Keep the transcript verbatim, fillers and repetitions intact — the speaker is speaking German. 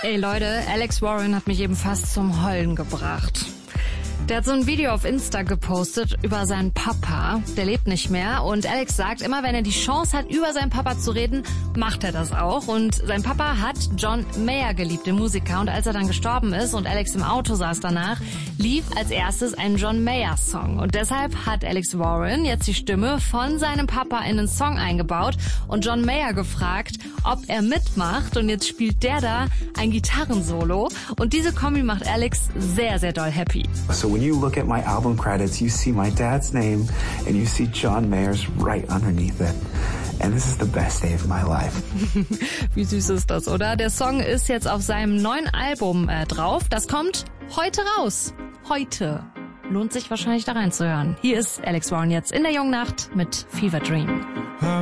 Ey Leute, Alex Warren hat mich eben fast zum Heulen gebracht. Der hat so ein Video auf Insta gepostet über seinen Papa. Der lebt nicht mehr und Alex sagt, immer wenn er die Chance hat, über seinen Papa zu reden, macht er das auch. Und sein Papa hat John Mayer geliebt, den Musiker. Und als er dann gestorben ist und Alex im Auto saß danach, lief als erstes ein John Mayer Song. Und deshalb hat Alex Warren jetzt die Stimme von seinem Papa in den Song eingebaut und John Mayer gefragt, ob er mitmacht. Und jetzt spielt der da ein Gitarrensolo. Und diese Kombi macht Alex sehr, sehr doll happy. So when you look at my album credits, you see my dad's name and you see John Mayer's right underneath it. And this is the best day of my life. Wie süß ist das, oder? Der Song ist jetzt auf seinem neuen Album äh, drauf. Das kommt heute raus. Heute. Lohnt sich wahrscheinlich da reinzuhören. Hier ist Alex Warren jetzt in der Jungen Nacht mit Fever Dream.